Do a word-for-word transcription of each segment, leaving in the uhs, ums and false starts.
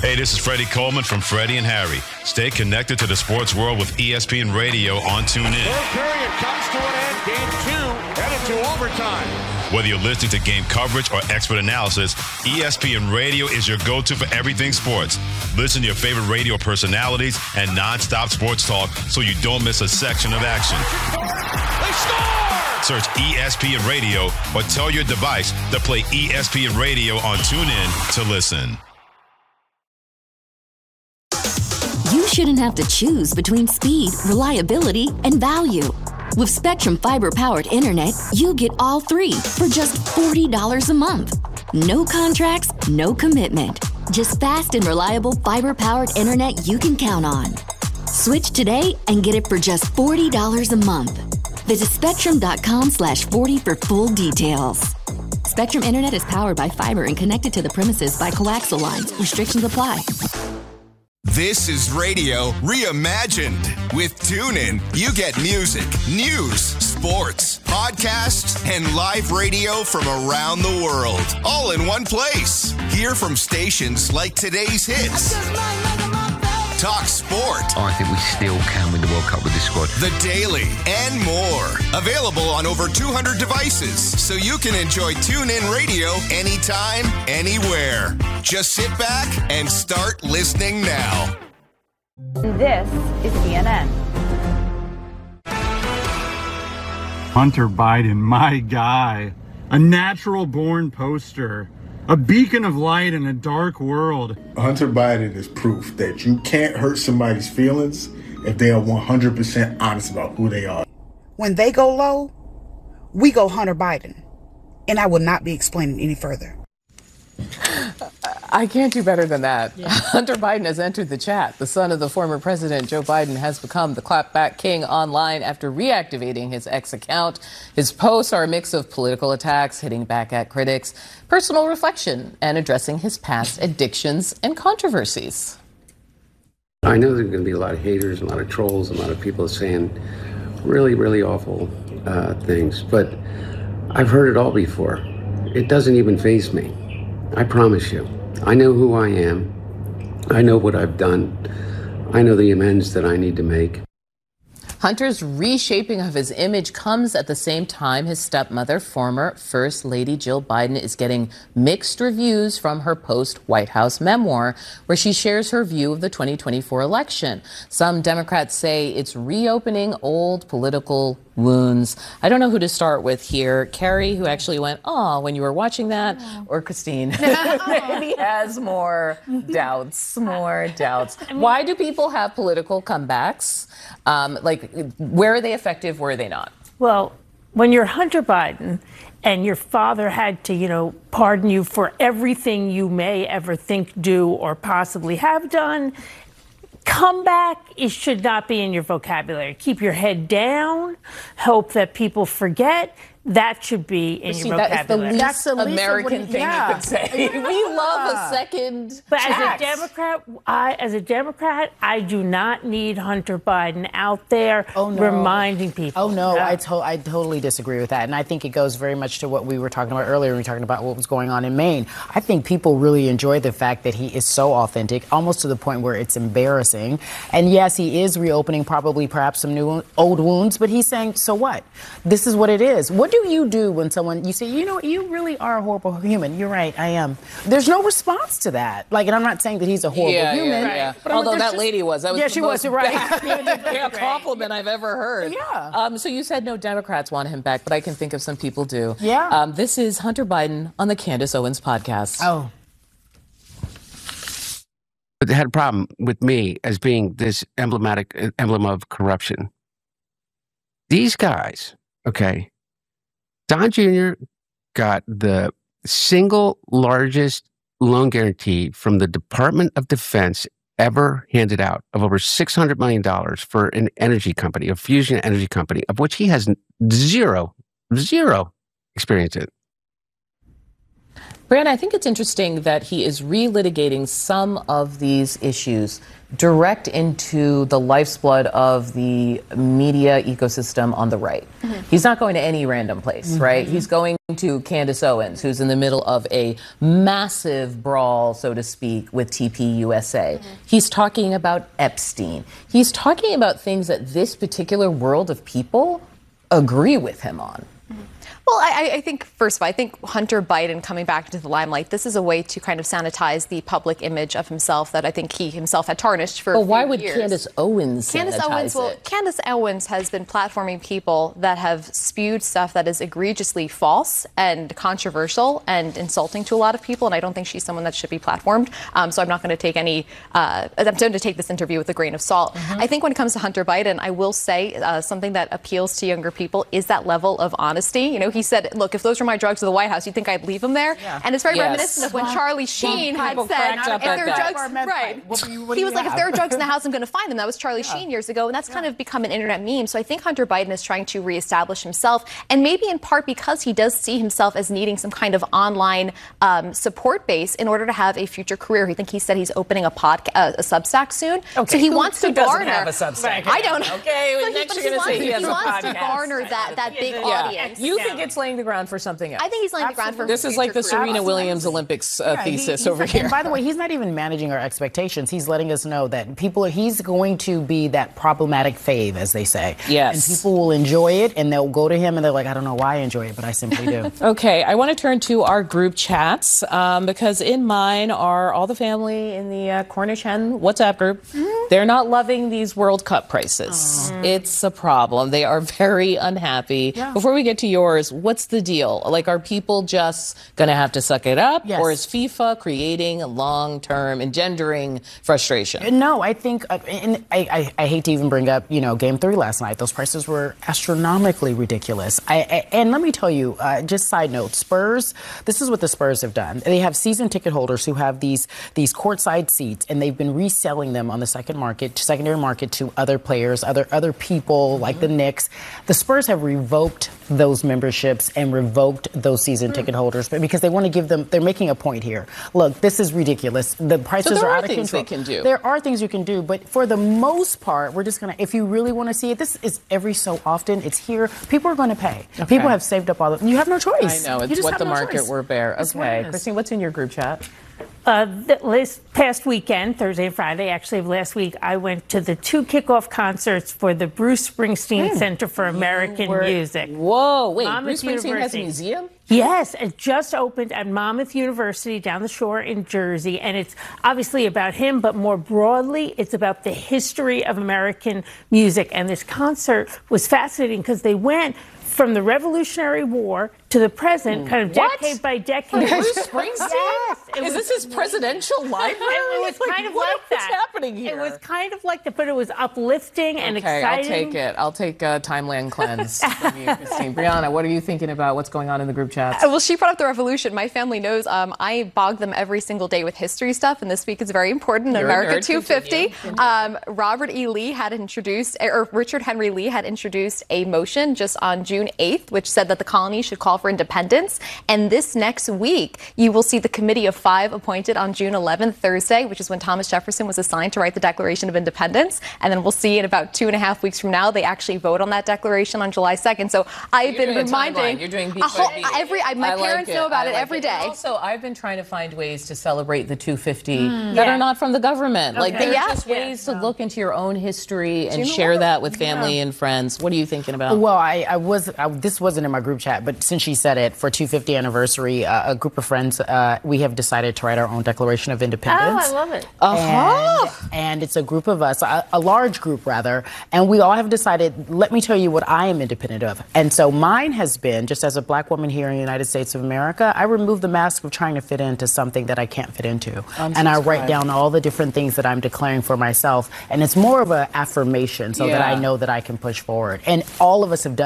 Hey, this is Freddie Coleman from Freddie and Harry. Stay connected to the sports world with E S P N Radio on TuneIn. Third period comes to an end. Game two headed to overtime. Whether you're listening to game coverage or expert analysis, E S P N Radio is your go-to for everything sports. Listen to your favorite radio personalities and nonstop sports talk so you don't miss a section of action. They score! Search E S P N Radio or tell your device to play E S P N Radio on TuneIn to listen. You shouldn't have to choose between speed, reliability, and value. With Spectrum Fiber-powered internet, you get all three for just forty dollars a month. No contracts, no commitment. Just fast and reliable fiber-powered internet you can count on. Switch today and get it for just forty dollars a month. Visit spectrum.com slash 40 for full details. Spectrum Internet is powered by fiber and connected to the premises by coaxial lines. Restrictions apply. This is radio reimagined. With TuneIn, you get music, news, sports, podcasts, and live radio from around the world, all in one place. Hear from stations like today's hits. Talk sport. Oh, I think we still can win the World Cup with this squad. The Daily and more. Available on over two hundred devices, so you can enjoy TuneIn Radio anytime, anywhere. Just sit back and start listening now. This is C N N. Hunter Biden, my guy, a natural-born poster. A beacon of light in a dark world. Hunter Biden is proof that you can't hurt somebody's feelings if they are one hundred percent honest about who they are. When they go low, we go Hunter Biden. And I will not be explaining any further. I can't do better than that. Yeah. Hunter Biden has entered the chat. The son of the former president, Joe Biden, has become the clapback king online after reactivating his X account. His posts are a mix of political attacks, hitting back at critics, personal reflection, and addressing his past addictions and controversies. I know there are going to be a lot of haters, a lot of trolls, a lot of people saying really, really awful uh, things, but I've heard it all before. It doesn't even faze me. I promise you. I know who I am. I know what I've done. I know the amends that I need to make. Hunter's reshaping of his image comes at the same time his stepmother, former First Lady Jill Biden, is getting mixed reviews from her post-White House memoir, where she shares her view of the twenty twenty-four election. Some Democrats say it's reopening old political wounds. I don't know who to start with here. Carrie, who actually went, oh, when you were watching that, or Christine, maybe has more doubts, more doubts. Why do people have political comebacks? Um, like, where are they effective? Where are they not? Well, when you're Hunter Biden and your father had to, you know, pardon you for everything you may ever think, do, or possibly have done, comeback, it should not be in your vocabulary. Keep your head down, hope that people forget. That should be in See, your that vocabulary. Is the least That's the least American what, thing yeah. you could say. We love a second But tax. as a Democrat, I as a Democrat, I do not need Hunter Biden out there oh, no. reminding people. Oh no, yeah. I to- I totally disagree with that, and I think it goes very much to what we were talking about earlier. We were talking about what was going on in Maine. I think people really enjoy the fact that he is so authentic, almost to the point where it's embarrassing. And yes, he is reopening probably perhaps some new old wounds, but he's saying, so what? This is what it is. What do you do when someone, you say, you know, you really are a horrible human. You're right, I am. There's no response to that. Like, and I'm not saying that he's a horrible yeah, human. Yeah, yeah. But Although that just, lady was. That was yeah, the she most was, right. bad compliment I've ever heard. Yeah. Um, so you said no Democrats want him back, but I can think of some people do. Yeah. Um, this is Hunter Biden on the Candace Owens podcast. Oh. But they had a problem with me as being this emblematic emblem of corruption. These guys, okay, Don Junior got the single largest loan guarantee from the Department of Defense ever handed out of over six hundred million dollars for an energy company, a fusion energy company, of which he has zero, zero experience in. Brianna, I think it's interesting that he is relitigating some of these issues direct into the life's blood of the media ecosystem on the right. Mm-hmm. He's not going to any random place, mm-hmm. right? He's going to Candace Owens, who's in the middle of a massive brawl, so to speak, with T P U S A. Mm-hmm. He's talking about Epstein. He's talking about things that this particular world of people agree with him on. Well, I, I think, first of all, I think Hunter Biden coming back into the limelight, this is a way to kind of sanitize the public image of himself that I think he himself had tarnished for but a few why would years. Candace Owens Candace sanitize Owens, well, it? Candace Owens has been platforming people that have spewed stuff that is egregiously false and controversial and insulting to a lot of people, and I don't think she's someone that should be platformed. Um, so I'm not going to take any, uh, I'm going to take this interview with a grain of salt. Mm-hmm. I think when it comes to Hunter Biden, I will say uh, something that appeals to younger people is that level of honesty. You know, he said, look, if those were my drugs to the White House, you'd think I'd leave them there? Yeah. And it's very yes. reminiscent of when Charlie Sheen had said, if there are drugs, right. What, what he was like, have? if there are drugs in the house, I'm going to find them. That was Charlie yeah. Sheen years ago, and that's yeah. kind of become an internet meme. So I think Hunter Biden is trying to reestablish himself, and maybe in part because he does see himself as needing some kind of online um, support base in order to have a future career. I think he said he's opening a podcast, uh, a Substack soon. Okay. So he who, wants who to garner. Have a Substack? I don't know. Okay, well, next you're going to say he has he a wants podcast. to garner that, that big yeah. audience. You think it's laying the ground for something else? I think he's laying Absolutely. the ground for This is like the career. Serena Williams Olympics uh, yeah, thesis he, over here. And by the way, he's not even managing our expectations. He's letting us know that people, he's going to be that problematic fave, as they say. Yes. And people will enjoy it, and they'll go to him, and they're like, I don't know why I enjoy it, but I simply do. Okay, I want to turn to our group chats, um, because in mine are all the family in the uh, Cornish Hen WhatsApp group. Mm-hmm. They're not loving these World Cup prices. Oh. It's a problem. They are very unhappy. Yeah. Before we get to yours, what's the deal? Like, are people just going to have to suck it up? Yes. Or is FIFA creating long-term, engendering frustration? No, I think, uh, and I, I, I hate to even bring up, you know, game three last night. Those prices were astronomically ridiculous. I, I, and let me tell you, uh, just side note, Spurs, this is what the Spurs have done. They have season ticket holders who have these, these courtside seats, and they've been reselling them on the second market, secondary market to other players, other, other people like the Knicks. The Spurs have revoked those memberships and revoked those season mm. ticket holders because they want to give them, they're making a point here. Look, this is ridiculous. The prices so are, are out of things control. They can do. There are things you can do, but for the most part, we're just going to, if you really want to see it, this is every so often, it's here. People are going to pay. Okay. People have saved up all the, you have no choice. I know, it's what the no market choice. Will bear. Okay, Christine, what's in your group chat? Uh, this past weekend, Thursday and Friday, actually of last week, I went to the two kickoff concerts for the Bruce Springsteen mm. Center for American Were, Music. Whoa, wait, Monmouth Bruce Springsteen University. has a museum? Yes, it just opened at Monmouth University down the shore in Jersey, and it's obviously about him, but more broadly, it's about the history of American music. And this concert was fascinating because they went from the Revolutionary War to the present, kind of what? decade by decade. Bruce Springsteen? Yes. Is this his presidential library? It was like, kind of what, like that. What's happening here? It was kind of like that, but it was uplifting and okay, exciting. I'll take it. I'll take a Timeland cleanse from you, Christine. Brianna, what are you thinking about? What's going on in the group chats? Well, she brought up the Revolution. My family knows um, I bog them every single day with history stuff, and this week is very important. You're America nerd. two fifty. Continue. Um, Robert E. Lee had introduced, or Richard Henry Lee had introduced a motion just on June eighth, which said that the colony should call for independence. And this next week, you will see the Committee of Five appointed on June eleventh, Thursday, which is when Thomas Jefferson was assigned to write the Declaration of Independence. And then we'll see in about two and a half weeks from now, they actually vote on that declaration on July second. So I've You're been doing reminding. You're doing a whole, every I, My I parents like know about it, like every it. day. And also, I've been trying to find ways to celebrate the two fifty mm, that yeah. are not from the government. Okay. Like, there yeah. are just ways yeah. to look into your own history and you know share what? that with family yeah. and friends. What are you thinking about? Well, I, I was, I, this wasn't in my group chat, but since she said it, for two fifty anniversary, uh, a group of friends, uh, we have decided to write our own Declaration of Independence. Oh, I love it. Uh-huh. And, and it's a group of us, a, a large group rather, and we all have decided, let me tell you what I am independent of. And so mine has been, just as a black woman here in the United States of America, I remove the mask of trying to fit into something that I can't fit into. I'm and I subscribed. write down all the different things that I'm declaring for myself. And it's more of an affirmation so yeah. that I know that I can push forward. And all of us have done something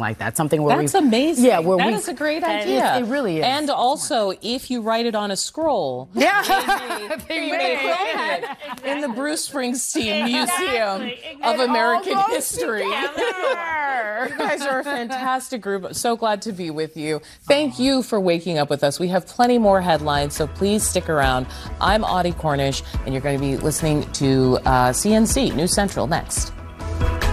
like that. Something where That's we amazing. Yeah, where that we, is a great and idea. It, it really is. And also, if you write it on a scroll, yeah, they may put it in the Bruce Springsteen Museum Exactly. of It American all goes History. together. You guys are a fantastic group. So glad to be with you. Thank you for waking up with us. We have plenty more headlines, so please stick around. I'm Audie Cornish, and you're going to be listening to uh, C N C News Central next.